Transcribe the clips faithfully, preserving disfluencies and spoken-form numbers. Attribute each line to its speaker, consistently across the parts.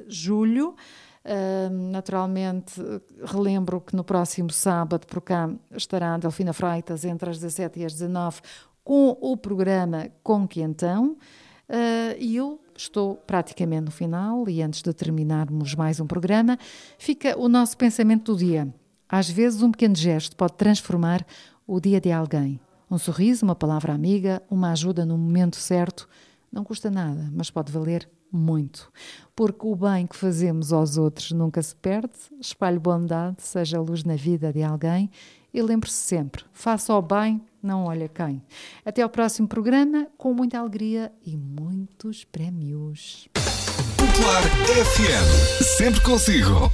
Speaker 1: julho. Uh, naturalmente, relembro que no próximo sábado por cá estará a Delfina Freitas entre as dezassete e as dezanove com o programa Com Que Então, uh, e eu estou praticamente no final e antes de terminarmos mais um programa, fica o nosso pensamento do dia. Às vezes um pequeno gesto pode transformar o dia de alguém. Um sorriso, uma palavra amiga, uma ajuda no momento certo, não custa nada, mas pode valer muito, porque o bem que fazemos aos outros nunca se perde. Espalhe bondade, seja luz na vida de alguém e lembre-se sempre, faça o bem, não olha quem. Até ao próximo programa, com muita alegria e muitos prémios.
Speaker 2: Popular F M, sempre consigo.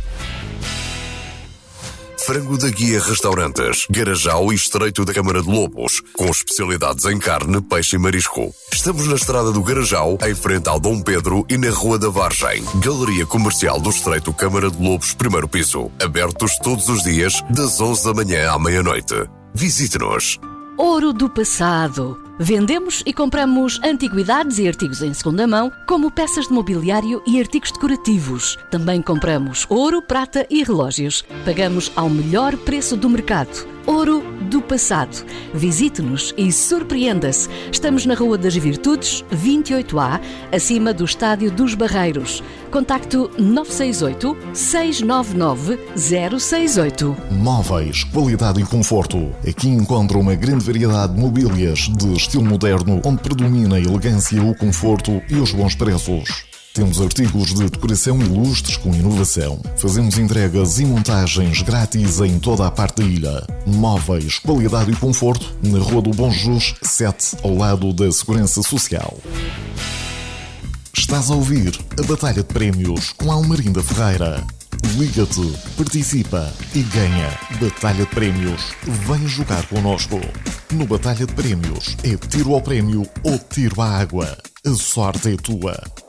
Speaker 3: Frango da Guia Restaurantes, Garajal e Estreito da Câmara de Lobos, com especialidades em carne, peixe e marisco. Estamos na Estrada do Garajal, em frente ao Dom Pedro e na Rua da Vargem. Galeria Comercial do Estreito Câmara de Lobos, primeiro piso. Abertos todos os dias, das onze da manhã à meia-noite. Visite-nos.
Speaker 4: Ouro do passado. Vendemos e compramos antiguidades e artigos em segunda mão, como peças de mobiliário e artigos decorativos. Também compramos ouro, prata e relógios. Pagamos ao melhor preço do mercado. Ouro do passado. Visite-nos e surpreenda-se. Estamos na Rua das Virtudes, vinte e oito A, acima do Estádio dos Barreiros. Contacto nove seis oito, seis nove nove, zero seis oito.
Speaker 5: Móveis, qualidade e conforto. Aqui encontra uma grande variedade de mobílias de estilo moderno, onde predomina a elegância, o conforto e os bons preços. Temos artigos de decoração e lustres com inovação. Fazemos entregas e montagens grátis em toda a parte da ilha. Móveis, qualidade e conforto, na Rua do Bom Jesus, sete, ao lado da Segurança Social. Estás a ouvir a Batalha de Prémios com Almerinda Ferreira. Liga-te, participa e ganha. Batalha de Prémios. Vem jogar connosco. No Batalha de Prémios é tiro ao prémio ou tiro à água. A sorte é tua.